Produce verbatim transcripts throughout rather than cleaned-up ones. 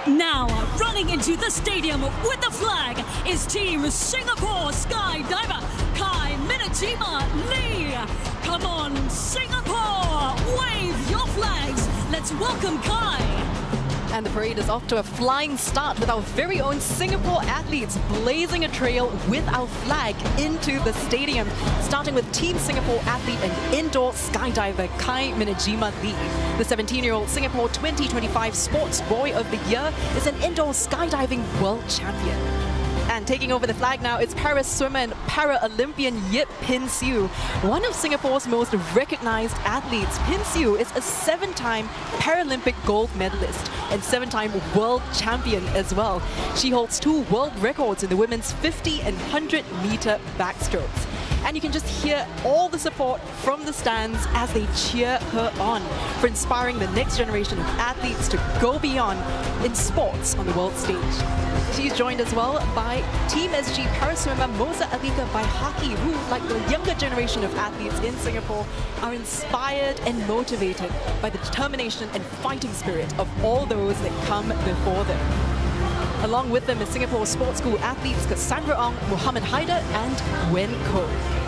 Now, running into the stadium with the flag is Team Singapore skydiver Kai Minajima Lee. Come on, Singapore, wave your flags. Let's welcome Kai. And the parade is off to a flying start with our very own Singapore athletes blazing a trail with our flag into the stadium. Starting with Team Singapore athlete and indoor skydiver Kai Minajima Lee. The seventeen-year-old Singapore twenty twenty-five Sports Boy of the Year is an indoor skydiving world champion. And taking over the flag now is para swimmer and para-Olympian Yip Pin Siu. One of Singapore's most recognized athletes, Pin Siu is a seven-time Paralympic gold medalist and seven-time world champion as well. She holds two world records in the women's fifty and one hundred meter backstrokes. And you can just hear all the support from the stands as they cheer her on for inspiring the next generation of athletes to go beyond in sports on the world stage. She's joined as well by Team S G paraswimmer Moza Alika Baihaki, who, like the younger generation of athletes in Singapore, are inspired and motivated by the determination and fighting spirit of all those that come before them. Along with them is Singapore Sports School athletes Cassandra Ong, Muhammad Haider and Wen Koh.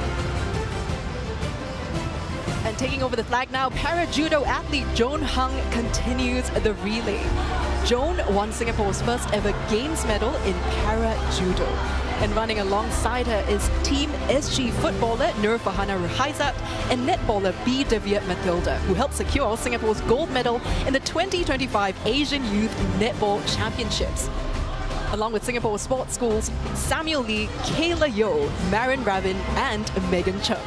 And taking over the flag now, para-judo athlete Joan Hung continues the relay. Joan won Singapore's first ever Games medal in para-judo. And running alongside her is Team S G footballer Nur Fahana Ruhaizat and netballer B. Deviat Matilda, who helped secure Singapore's gold medal in the twenty twenty-five Asian Youth Netball Championships. Along with Singapore Sports Schools, Samuel Lee, Kayla Yo, Marin Ravin and Megan Chung.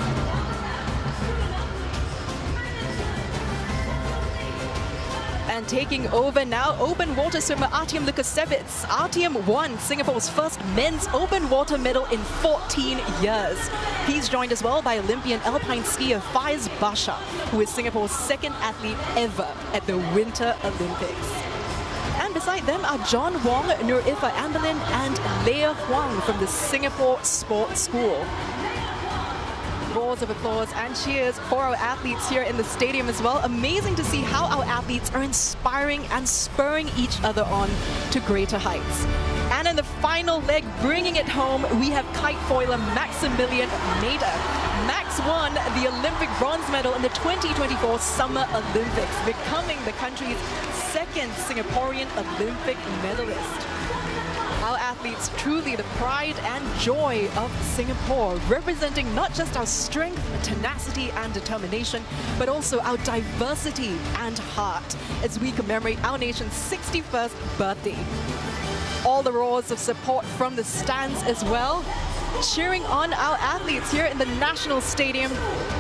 And taking over now, open water swimmer Artyom Lukasevich. Artyom won Singapore's first men's open water medal in fourteen years. He's joined as well by Olympian alpine skier Faiz Basha, who is Singapore's second athlete ever at the Winter Olympics. And beside them are John Wong, Nur Ifa Amberlin and Leah Huang from the Singapore Sports School. Roars of applause and cheers for our athletes here in the stadium as well. Amazing to see how our athletes are inspiring and spurring each other on to greater heights. And in the final leg, bringing it home, we have kite foiler Maximilian Nader. Max won the Olympic bronze medal in the twenty twenty-four Summer Olympics, becoming the country's second Singaporean Olympic medalist. Our athletes truly the pride and joy of Singapore, representing not just our strength, tenacity and determination, but also our diversity and heart as we commemorate our nation's sixty-first birthday. All the roars of support from the stands as well, cheering on our athletes here in the National Stadium.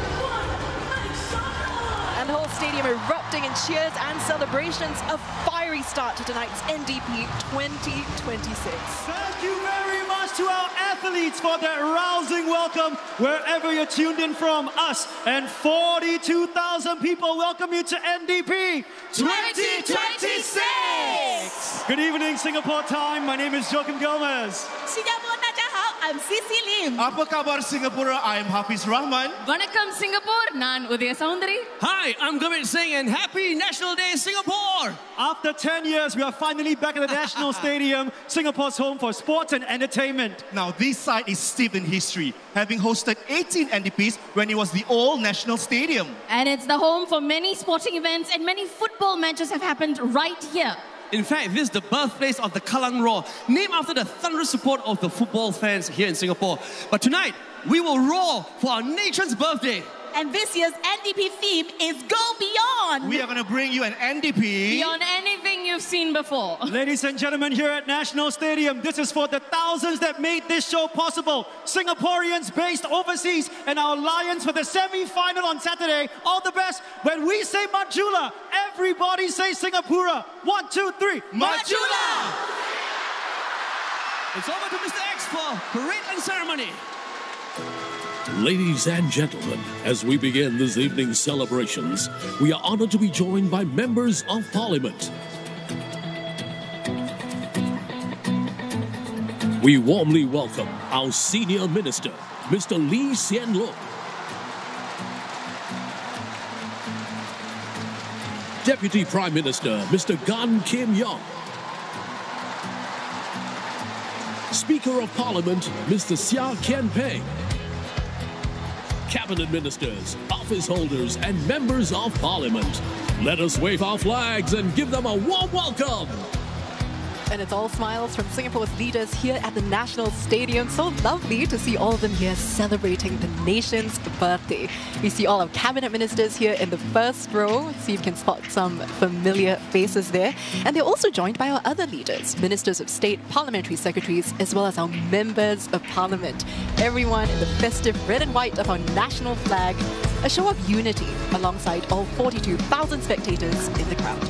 And the whole stadium erupting in cheers and celebrations. A fiery start to tonight's N D P twenty twenty-six. Thank you very much to our athletes for that rousing welcome wherever you're tuned in from. Us and forty-two thousand people welcome you to N D P twenty twenty-six. Good evening, Singapore time. My name is Joachim Gomez. I'm Sisi Lim. Apa kabar Singapura? I'm Hafiz Rahman. Vanakkam Singapore, Nan Udaya Soundari. Hi, I'm Gurmeet Singh and happy National Day Singapore! After ten years, we are finally back at the National Stadium, Singapore's home for sports and entertainment. Now, this site is steeped in history, having hosted eighteen N D Ps when it was the old National Stadium. And it's the home for many sporting events and many football matches have happened right here. In fact, this is the birthplace of the Kallang Roar, named after the thunderous support of the football fans here in Singapore. But tonight, we will roar for our nation's birthday. And this year's N D P theme is Go Beyond. We are going to bring you an N D P beyond anything you've seen before. Ladies and gentlemen, here at National Stadium, this is for the thousands that made this show possible. Singaporeans based overseas and our Lions for the semi-final on Saturday. All the best. When we say Majula, everybody say Singapura. One, two, three. Majula! It's over to Mister X for parade and ceremony. Ladies and gentlemen, as we begin this evening's celebrations, we are honored to be joined by members of Parliament. We warmly welcome our Senior Minister, Mister Lee Hsien Loong. Deputy Prime Minister, Mister Gan Kim Yong. Speaker of Parliament, Mister Seah Kian Peng, Cabinet Ministers, office holders, and members of Parliament. Let us wave our flags and give them a warm welcome. And it's all smiles from Singapore's leaders here at the National Stadium. So lovely to see all of them here celebrating the nation's birthday. We see all our cabinet ministers here in the first row. See if you can spot some familiar faces there. And they're also joined by our other leaders, ministers of state, parliamentary secretaries, as well as our members of parliament. Everyone in the festive red and white of our national flag. A show of unity alongside all forty-two thousand spectators in the crowd.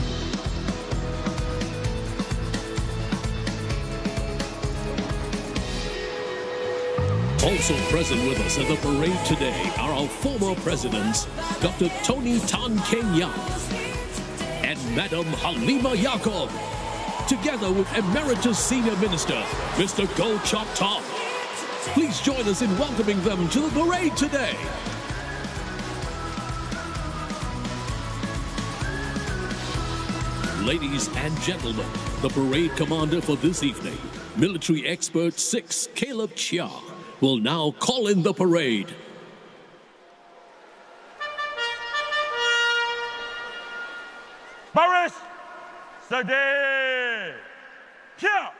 Also present with us at the parade today are our former presidents, Doctor Tony Tan Keng Yam and Madam Halima Yaakob, together with Emeritus Senior Minister, Mister Goh Chok Tong. Please join us in welcoming them to the parade today. Ladies and gentlemen, the parade commander for this evening, military expert six, Caleb Chia, will now call in the parade. Baris Sedih Kia.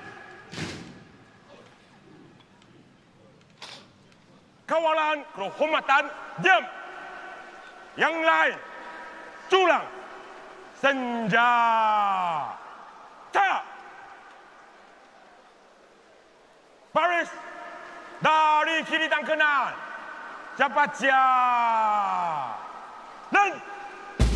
Kawalan Kehormatan diam. Yang lain tulang senjata. Baris dari kiri dan kanan. Cepat jalan.